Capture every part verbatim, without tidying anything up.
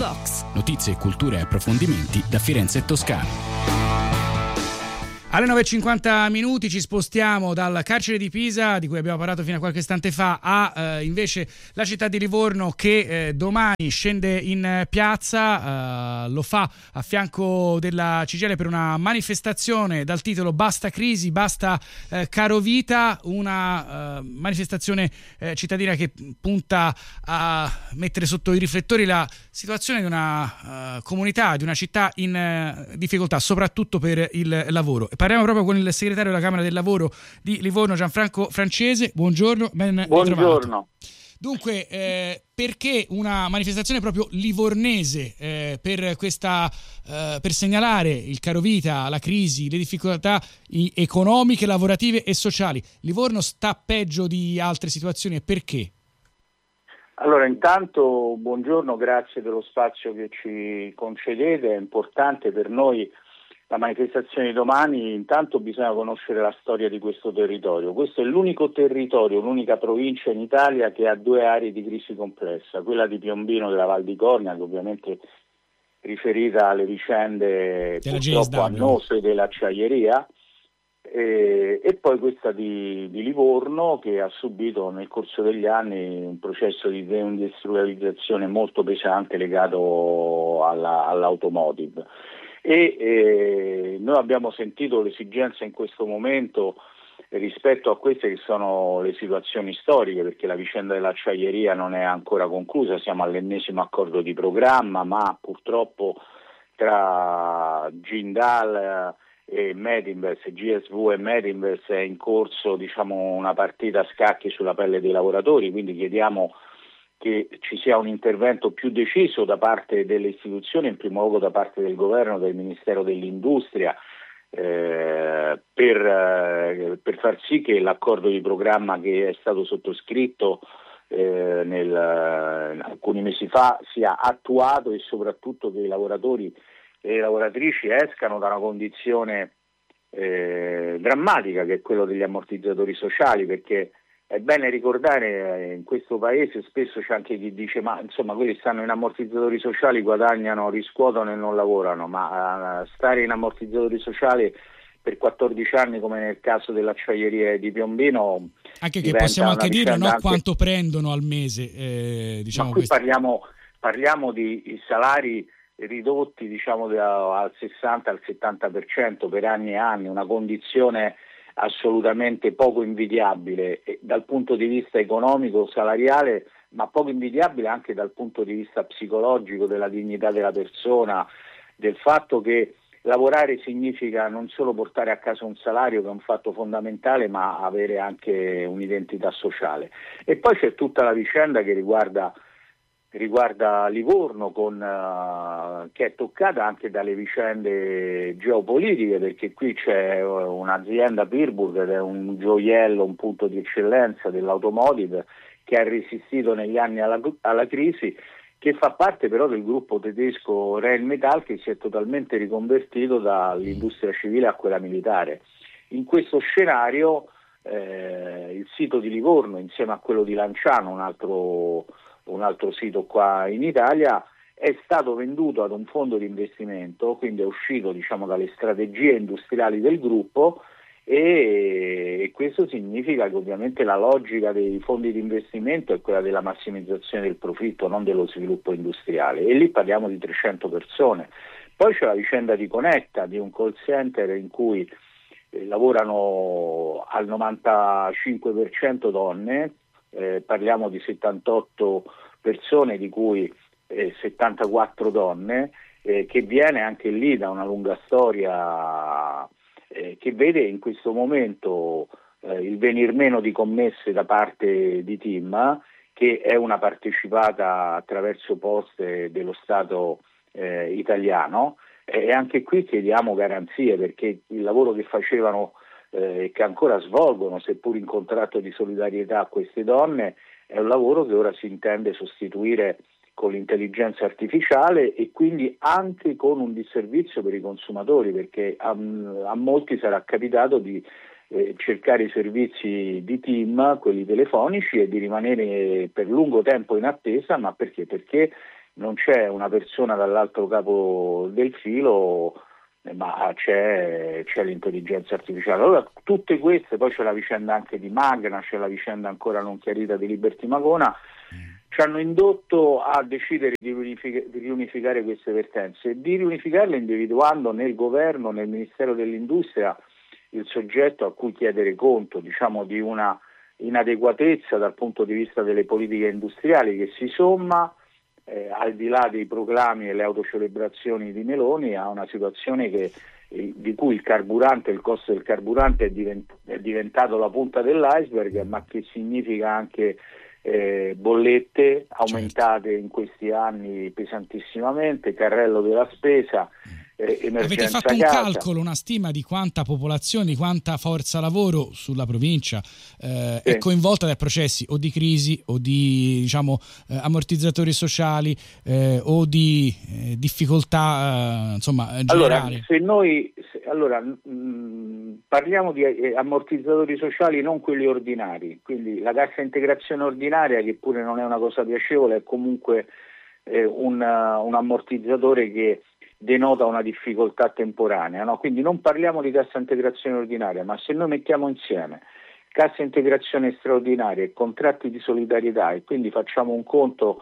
Vox. Notizie, cultura e approfondimenti da Firenze e Toscana. Alle nove e cinquanta minuti ci spostiamo dal carcere di Pisa, di cui abbiamo parlato fino a qualche istante fa, a eh, invece la città di Livorno, che eh, domani scende in piazza. Eh, lo fa a fianco della C G I L per una manifestazione dal titolo Basta crisi, basta eh, caro vita, una eh, manifestazione eh, cittadina che punta a mettere sotto i riflettori la situazione di una uh, comunità, di una città in uh, difficoltà, soprattutto per il lavoro. Parliamo proprio con il segretario della Camera del Lavoro di Livorno, Gianfranco Francese. Buongiorno, ben Buongiorno. ritrovato. Dunque, eh, perché una manifestazione proprio livornese eh, per questa eh, per segnalare il carovita, la crisi, le difficoltà i- economiche, lavorative e sociali? Livorno sta peggio di altre situazioni e perché? Allora, intanto buongiorno, grazie dello spazio che ci concedete. È importante per noi la manifestazione di domani. Intanto bisogna conoscere la storia di questo territorio. Questo è l'unico territorio, l'unica provincia in Italia che ha due aree di crisi complessa, quella di Piombino della Val di Cornia, che ovviamente è riferita alle vicende della purtroppo annose dell'acciaieria, e, e poi questa di, di Livorno, che ha subito nel corso degli anni un processo di deindustrializzazione molto pesante legato alla, all'automotive. E eh, noi abbiamo sentito l'esigenza in questo momento rispetto a queste che sono le situazioni storiche, perché la vicenda dell'acciaieria non è ancora conclusa, siamo all'ennesimo accordo di programma, ma purtroppo tra Jindal e Medinvest, G S V e Medinvest è in corso, diciamo, una partita a scacchi sulla pelle dei lavoratori, quindi chiediamo che ci sia un intervento più deciso da parte delle istituzioni, in primo luogo da parte del governo, del Ministero dell'Industria, eh, per, eh, per far sì che l'accordo di programma che è stato sottoscritto eh, nel, alcuni mesi fa sia attuato e soprattutto che i lavoratori e le lavoratrici escano da una condizione eh, drammatica, che è quello degli ammortizzatori sociali, perché è bene ricordare, eh, in questo paese spesso c'è anche chi dice ma insomma quelli stanno in ammortizzatori sociali, guadagnano, riscuotono e non lavorano, ma uh, stare in ammortizzatori sociali per quattordici anni, come nel caso dell'acciaieria di Piombino, anche che possiamo anche dire no, anche... quanto prendono al mese, eh, diciamo. Ma qui questo. parliamo, parliamo di salari ridotti, diciamo, da, al sessanta al settanta per cento per anni e anni, una condizione assolutamente poco invidiabile eh, dal punto di vista economico, salariale, ma poco invidiabile anche dal punto di vista psicologico, della dignità della persona, del fatto che lavorare significa non solo portare a casa un salario, che è un fatto fondamentale, ma avere anche un'identità sociale. E poi c'è tutta la vicenda che riguarda riguarda Livorno, con, uh, che è toccata anche dalle vicende geopolitiche, perché qui c'è un'azienda Pirburg, ed è un gioiello, un punto di eccellenza dell'automotive, che ha resistito negli anni alla, alla crisi, che fa parte però del gruppo tedesco Rheinmetall, che si è totalmente riconvertito dall'industria civile a quella militare. In questo scenario eh, il sito di Livorno, insieme a quello di Lanciano, un altro un altro sito qua in Italia, è stato venduto ad un fondo di investimento, quindi è uscito, diciamo, dalle strategie industriali del gruppo, e, e questo significa che ovviamente la logica dei fondi di investimento è quella della massimizzazione del profitto, non dello sviluppo industriale, e lì parliamo di trecento persone. Poi c'è la vicenda di Connetta, di un call center in cui eh, lavorano al novantacinque per cento donne. Eh, parliamo di settantotto persone, di cui eh, settantaquattro donne, eh, che viene anche lì da una lunga storia eh, che vede in questo momento eh, il venir meno di commesse da parte di Team, che è una partecipata attraverso poste dello Stato eh, italiano, e anche qui chiediamo garanzie, perché il lavoro che facevano e eh, che ancora svolgono, seppur in contratto di solidarietà, a queste donne, è un lavoro che ora si intende sostituire con l'intelligenza artificiale, e quindi anche con un disservizio per i consumatori, perché a, a molti sarà capitato di eh, cercare i servizi di Team, quelli telefonici, e di rimanere per lungo tempo in attesa. Ma perché? Perché non c'è una persona dall'altro capo del filo, ma c'è, c'è l'intelligenza artificiale. Allora tutte queste, poi c'è la vicenda anche di Magna, c'è la vicenda ancora non chiarita di Liberty Magona, ci hanno indotto a decidere di, riunific- di riunificare queste vertenze e di riunificarle individuando nel governo, nel Ministero dell'Industria, il soggetto a cui chiedere conto, diciamo, di una inadeguatezza dal punto di vista delle politiche industriali che si somma, eh, al di là dei proclami e le autocelebrazioni di Meloni, a una situazione che, eh, di cui il carburante, il costo del carburante è, divent- è diventato la punta dell'iceberg, ma che significa anche eh, bollette aumentate in questi anni pesantissimamente, carrello della spesa. Eh, Avete fatto un casa. calcolo, una stima di quanta popolazione, di quanta forza lavoro sulla provincia eh, sì. è coinvolta dai processi o di crisi o di, diciamo, eh, ammortizzatori sociali eh, o di eh, difficoltà eh, insomma generali? Allora, se noi se, allora, mh, parliamo di eh, ammortizzatori sociali, non quelli ordinari, quindi la cassa integrazione ordinaria, che pure non è una cosa piacevole, è comunque eh, un, un ammortizzatore che denota una difficoltà temporanea, no? Quindi non parliamo di cassa integrazione ordinaria, ma se noi mettiamo insieme cassa integrazione straordinaria e contratti di solidarietà, e quindi facciamo un conto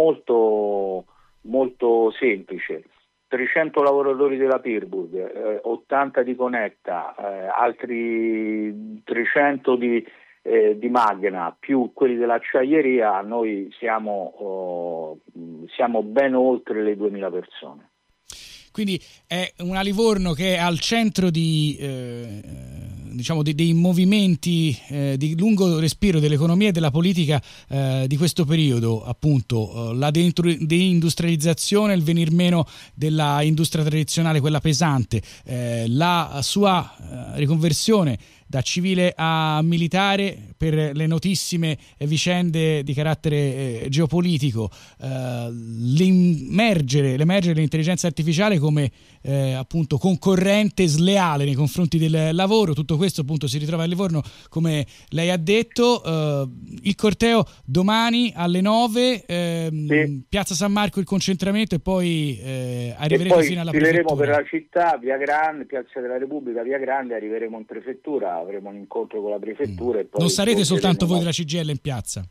molto, molto semplice: trecento lavoratori della Pirburg, eh, ottanta di Conetta, eh, altri trecento di, eh, di Magna, più quelli dell'acciaieria, noi siamo, oh, siamo ben oltre le duemila persone. Quindi è una Livorno che è al centro di, eh, diciamo, dei, dei movimenti eh, di lungo respiro dell'economia e della politica eh, di questo periodo, appunto, eh, la deindustrializzazione, il venir meno della industria tradizionale, quella pesante, eh, la sua eh, riconversione da civile a militare per le notissime vicende di carattere eh, geopolitico, eh, l'emergere, l'emergere dell'intelligenza artificiale come eh, appunto concorrente sleale nei confronti del lavoro. Tutto questo appunto si ritrova a Livorno, come lei ha detto. Eh, il corteo domani alle nove, eh, sì. Piazza San Marco il concentramento, e poi eh, arriveremo e poi fino alla prefettura. Arriveremo per la città, via Grande, Piazza della Repubblica, via Grande, arriveremo in prefettura, avremo un incontro con la prefettura. Mm. E poi non sarete soltanto voi della C G I L in piazza?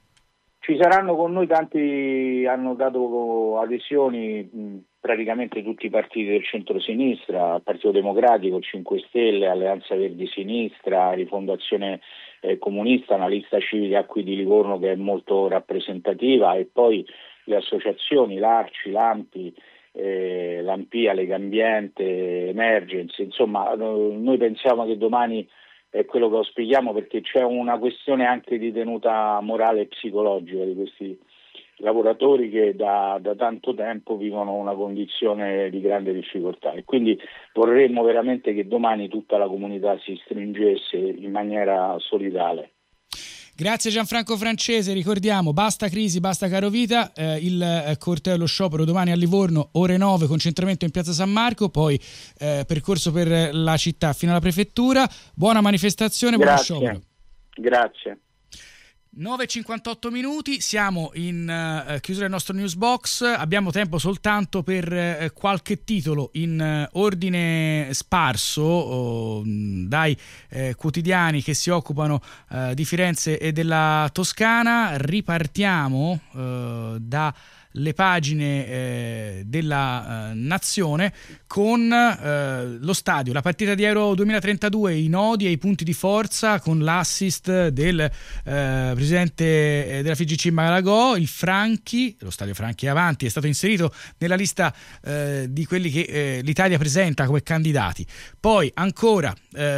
Ci saranno con noi tanti, hanno dato adesioni mh, praticamente tutti i partiti del centro-sinistra, Partito Democratico, cinque Stelle, Alleanza Verdi Sinistra, Rifondazione eh, Comunista, una lista civica qui di Livorno che è molto rappresentativa, e poi le associazioni, l'Arci, l'Ampi, eh, l'Ampia, Legambiente, Emergency. Insomma, noi pensiamo che domani è quello che auspichiamo, perché c'è una questione anche di tenuta morale e psicologica di questi lavoratori che da, da tanto tempo vivono una condizione di grande difficoltà, e quindi vorremmo veramente che domani tutta la comunità si stringesse in maniera solidale. Grazie Gianfranco Francese, ricordiamo basta crisi, basta carovita, eh, il eh, corteo allo sciopero domani a Livorno, ore nove, concentramento in Piazza San Marco, poi eh, percorso per la città fino alla prefettura. Buona manifestazione, buon sciopero. Grazie. nove e cinquantotto minuti, siamo in uh, chiusura del nostro news box. Abbiamo tempo soltanto per uh, qualche titolo in uh, ordine sparso uh, dai uh, quotidiani che si occupano uh, di Firenze e della Toscana. Ripartiamo uh, da le pagine eh, della eh, Nazione con eh, lo stadio, la partita di Euro duemilatrentadue, i nodi e i punti di forza, con l'assist del eh, presidente della F I G C Malagò. Il Franchi, lo stadio Franchi Avanti, è stato inserito nella lista eh, di quelli che eh, l'Italia presenta come candidati. Poi ancora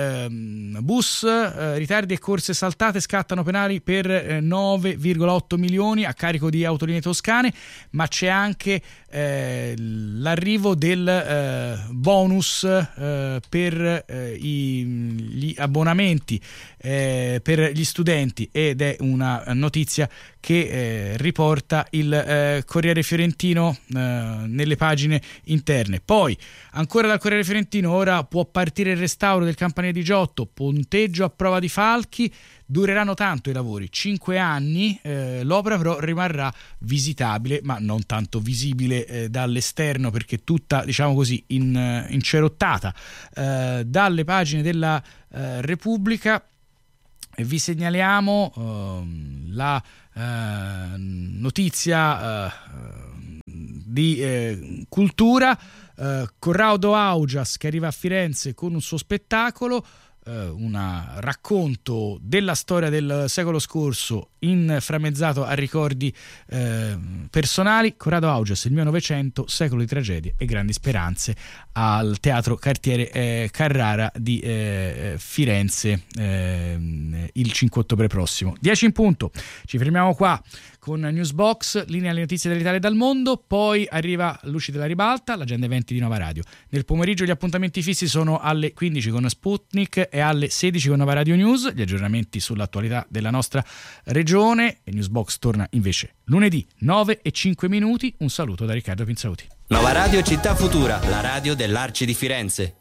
ehm, bus, eh, ritardi e corse saltate, scattano penali per eh, nove virgola otto milioni a carico di Autolinee Toscane. Ma c'è anche eh, l'arrivo del eh, bonus eh, per eh, i, gli abbonamenti eh, per gli studenti, ed è una notizia che eh, riporta il eh, Corriere Fiorentino eh, nelle pagine interne. Poi ancora dal Corriere Fiorentino, ora può partire il restauro del campanile di Giotto, ponteggio a prova di falchi. Dureranno tanto i lavori, cinque anni, eh, l'opera però rimarrà visitabile, ma ma non tanto visibile eh, dall'esterno, perché tutta, diciamo così, in, incerottata eh, dalle pagine della eh, Repubblica. E vi segnaliamo eh, la eh, notizia eh, di eh, cultura. Uh, Corrado Augias che arriva a Firenze con un suo spettacolo, uh, un racconto della storia del secolo scorso inframmezzato a ricordi uh, personali. Corrado Augias, il mio Novecento, secolo di tragedie e grandi speranze, al Teatro Cartiere eh, Carrara di eh, Firenze eh, il cinque ottobre prossimo. dieci in punto, ci fermiamo qua con Newsbox, linea alle notizie dall'Italia e dal mondo, poi arriva Luci della Ribalta, l'agenda eventi di Nova Radio. Nel pomeriggio gli appuntamenti fissi sono alle quindici con Sputnik e alle sedici con Nova Radio News, gli aggiornamenti sull'attualità della nostra regione, e Newsbox torna invece lunedì nove e cinque minuti. Un saluto da Riccardo Pinzauti. Nova Radio Città Futura, la radio dell'Arci di Firenze.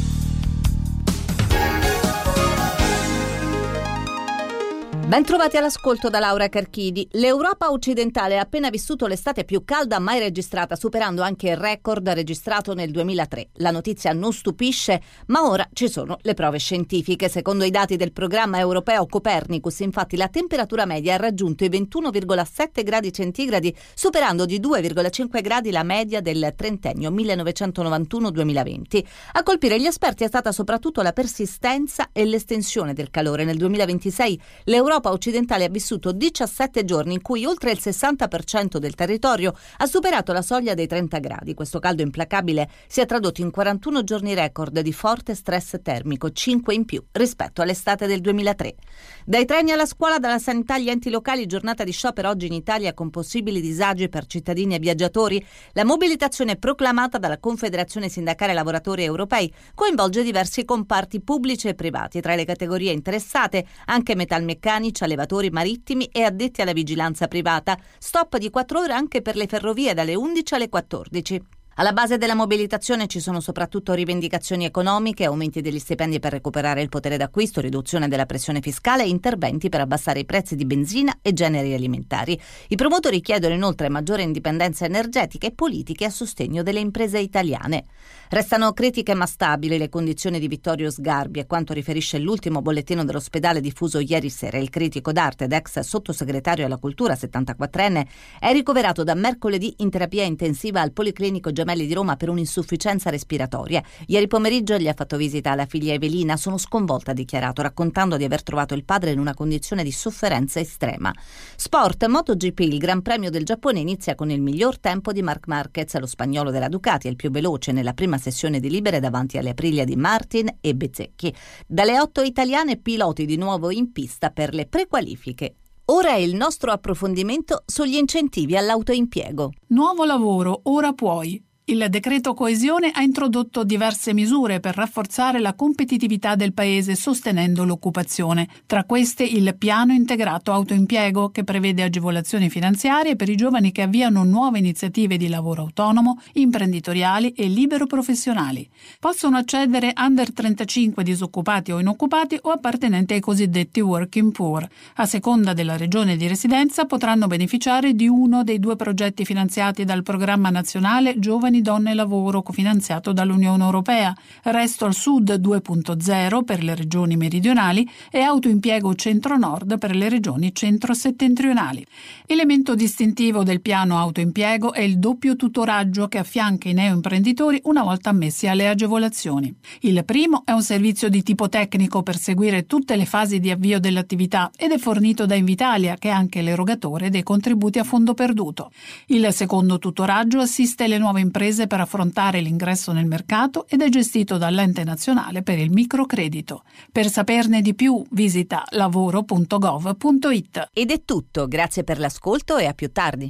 Ben trovati all'ascolto da Laura Carchidi. L'Europa occidentale ha appena vissuto l'estate più calda mai registrata, superando anche il record registrato nel duemilatré. La notizia non stupisce, ma ora ci sono le prove scientifiche. Secondo i dati del programma europeo Copernicus, infatti, la temperatura media ha raggiunto i ventuno virgola sette gradi centigradi, superando di due virgola cinque gradi la media del trentennio millenovecentonovantuno duemilaventi. A colpire gli esperti è stata soprattutto la persistenza e l'estensione del calore. Nel duemilaventisei l'Europa L'Europa occidentale ha vissuto diciassette giorni in cui oltre il sessanta per cento del territorio ha superato la soglia dei trenta gradi. Questo caldo implacabile si è tradotto in quarantuno giorni record di forte stress termico, cinque in più rispetto all'estate del duemilatré. Dai treni alla scuola, dalla sanità agli enti locali, giornata di sciopero oggi in Italia con possibili disagi per cittadini e viaggiatori. La mobilitazione proclamata dalla Confederazione Sindacale Lavoratori Europei coinvolge diversi comparti pubblici e privati. Tra le categorie interessate anche metalmeccanici, allevatori marittimi e addetti alla vigilanza privata. Stop di quattro ore anche per le ferrovie dalle undici alle quattordici. Alla base della mobilitazione ci sono soprattutto rivendicazioni economiche, aumenti degli stipendi per recuperare il potere d'acquisto, riduzione della pressione fiscale e interventi per abbassare i prezzi di benzina e generi alimentari. I promotori chiedono inoltre maggiore indipendenza energetica e politiche a sostegno delle imprese italiane. Restano critiche ma stabili le condizioni di Vittorio Sgarbi, a quanto riferisce l'ultimo bollettino dell'ospedale diffuso ieri sera. Il critico d'arte ed ex sottosegretario alla cultura, settantaquattrenne, è ricoverato da mercoledì in terapia intensiva al Policlinico Gemelli di Roma per un'insufficienza respiratoria. Ieri pomeriggio gli ha fatto visita alla figlia Evelina. Sono sconvolta, ha dichiarato, raccontando di aver trovato il padre in una condizione di sofferenza estrema. Sport, MotoGP, il Gran Premio del Giappone inizia con il miglior tempo di Marc Marquez, lo spagnolo della Ducati, è il più veloce nella prima sessione di libere davanti alle Aprilia di Martin e Bezzecchi. Dalle otto italiane, piloti di nuovo in pista per le prequalifiche. Ora è il nostro approfondimento sugli incentivi all'autoimpiego. Nuovo lavoro, ora puoi. Il decreto coesione ha introdotto diverse misure per rafforzare la competitività del paese sostenendo l'occupazione. Tra queste il piano integrato autoimpiego, che prevede agevolazioni finanziarie per i giovani che avviano nuove iniziative di lavoro autonomo, imprenditoriali e libero professionali. Possono accedere under trentacinque disoccupati o inoccupati o appartenenti ai cosiddetti working poor. A seconda della regione di residenza potranno beneficiare di uno dei due progetti finanziati dal Programma Nazionale Giovani Donne e Lavoro, cofinanziato dall'Unione Europea, Resto al Sud due punto zero per le regioni meridionali e Autoimpiego Centro-Nord per le regioni centro-settentrionali. Elemento distintivo del piano autoimpiego è il doppio tutoraggio che affianca i neoimprenditori una volta ammessi alle agevolazioni. Il primo è un servizio di tipo tecnico per seguire tutte le fasi di avvio dell'attività ed è fornito da Invitalia, che è anche l'erogatore dei contributi a fondo perduto. Il secondo tutoraggio assiste le nuove imprese per affrontare l'ingresso nel mercato ed è gestito dall'Ente Nazionale per il Microcredito. Per saperne di più visita lavoro punto gov punto it. Ed è tutto, grazie per l'ascolto e a più tardi.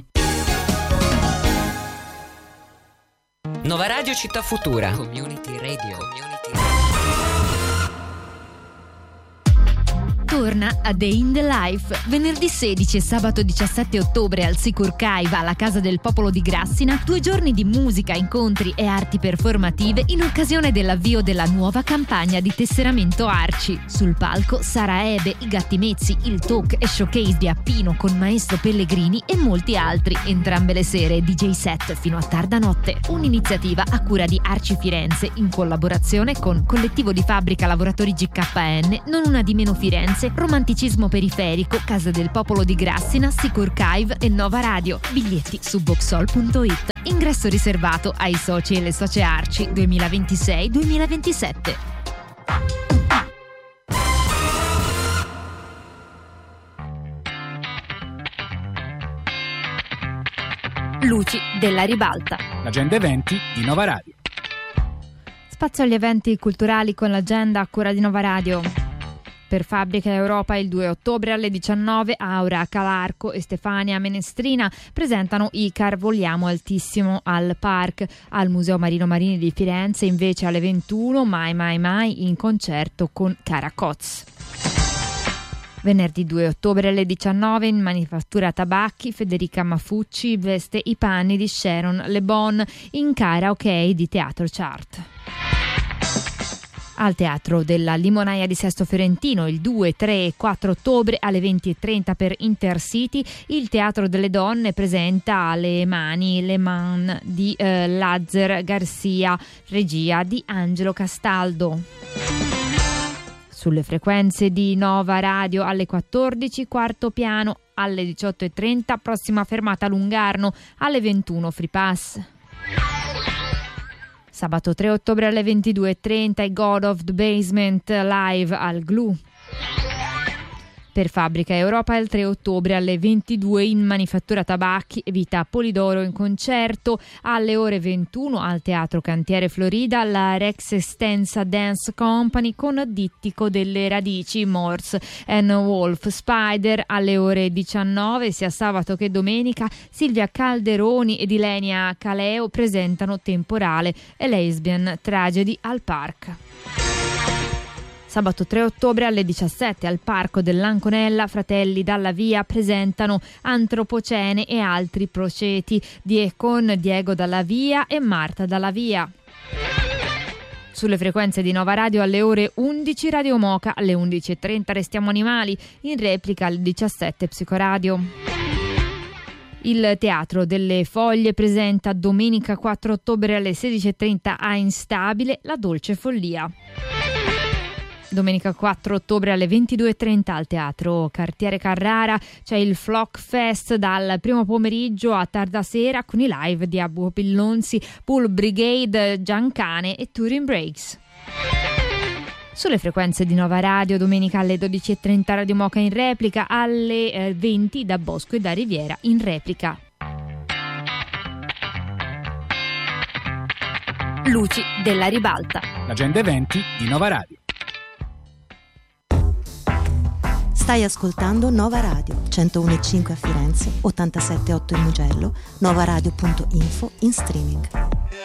Nova Radio Città Futura. Community Radio. Community Radio. Torna a Day in the Life. Venerdì sedici e sabato diciassette ottobre al Sicur Cave alla Casa del Popolo di Grassina, due giorni di musica, incontri e arti performative in occasione dell'avvio della nuova campagna di tesseramento Arci. Sul palco Sara Ebe, i Gatti Mezzi, il talk e showcase di Appino con Maestro Pellegrini e molti altri. Entrambe le sere D J set fino a tarda notte. Un'iniziativa a cura di Arci Firenze in collaborazione con Collettivo di Fabbrica Lavoratori G K N, Non Una di Meno Firenze, Romanticismo Periferico, Casa del Popolo di Grassina, Sicur Cave e Nova Radio. Biglietti su boxhall punto it. Ingresso riservato ai soci e le socie Arci duemilaventisei duemilaventisette. Luci della ribalta. L'agenda eventi di Nova Radio. Spazio agli eventi culturali con l'agenda a cura di Nova Radio. Per Fabbrica Europa il due ottobre alle diciannove Aura Calarco e Stefania Menestrina presentano Icar Vogliamo Altissimo al Park. Al Museo Marino Marini di Firenze invece alle ventuno Mai Mai Mai in concerto con Cara Coz. Venerdì due ottobre alle diciannove in Manifattura Tabacchi Federica Mafucci veste i panni di Sharon Le Bon in Karaoke di Teatro Chart. Al Teatro della Limonaia di Sesto Fiorentino il due, tre e quattro ottobre alle venti e trenta per Intercity il Teatro delle Donne presenta Le Mani, Le Man di eh, Lazzer Garcia, regia di Angelo Castaldo. Sulle frequenze di Nova Radio alle quattordici, quarto piano, alle diciotto e trenta, prossima fermata Lungarno, alle ventuno Free Pass. Sabato tre ottobre alle ventidue e trenta i God of the Basement live al Glue. Per Fabbrica Europa il tre ottobre alle ventidue in Manifattura Tabacchi Vita Polidoro in concerto. Alle ore ventuno al Teatro Cantiere Florida la Rex Estensa Dance Company con Dittico delle Radici, Morse and Wolf Spider. Alle ore diciannove sia sabato che domenica Silvia Calderoni ed Ilenia Caleo presentano Temporale e Lesbian Tragedy al Park. Sabato tre ottobre alle diciassette al Parco dell'Anconella Fratelli Dalla Via presentano Antropocene e altri proceti die con Diego Dalla Via e Marta Dalla Via. Sulle frequenze di Nova Radio alle ore undici Radio Moca, alle undici e trenta Restiamo Animali, in replica alle diciassette Psicoradio. Il Teatro delle Foglie presenta domenica quattro ottobre alle sedici e trenta a Instabile La Dolce Follia. Domenica quattro ottobre alle ventidue e trenta al Teatro Cartiere Carrara c'è il Flock Fest dal primo pomeriggio a tarda sera con i live di Abu Pillonzi, Pool Brigade, Giancane e Touring Breaks. Sulle frequenze di Nova Radio domenica alle dodici e trenta Radio Moca in replica, alle eh, venti da Bosco e da Riviera in replica. Luci della ribalta. L'agenda eventi di Nova Radio. Stai ascoltando Nova Radio, centouno e cinque a Firenze, ottantasette e otto in Mugello, novaradio punto info in streaming.